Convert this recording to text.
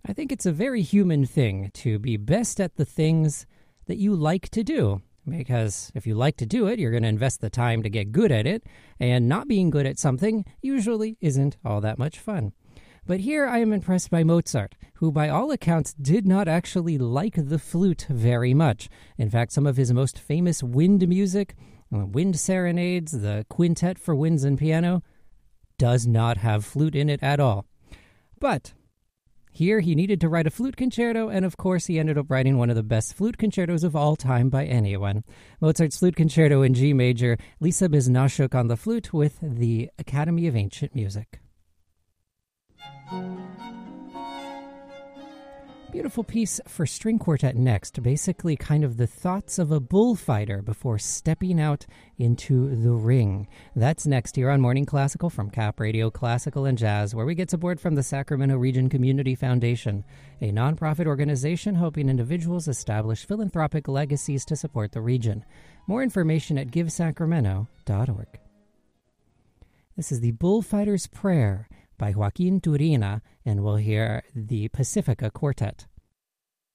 I think it's a very human thing to be best at the things that you like to do. Because if you like to do it, you're going to invest the time to get good at it, and not being good at something usually isn't all that much fun. But here I am impressed by Mozart, who by all accounts did not actually like the flute very much. In fact, some of his most famous wind music, wind serenades, the quintet for winds and piano, does not have flute in it at all. But here he needed to write a flute concerto, and of course he ended up writing one of the best flute concertos of all time by anyone. Mozart's Flute Concerto in G major, Lisa Biznashuk on the flute with the Academy of Ancient Music. Beautiful piece for string quartet next, basically kind of the thoughts of a bullfighter before stepping out into the ring. That's next here on Morning Classical from Cap Radio Classical and Jazz, where we get support from the Sacramento Region Community Foundation, a nonprofit organization helping individuals establish philanthropic legacies to support the region. More information at givesacramento.org. This is the Bullfighter's Prayer by Joaquin Turina, and we'll hear the Pacifica Quartet.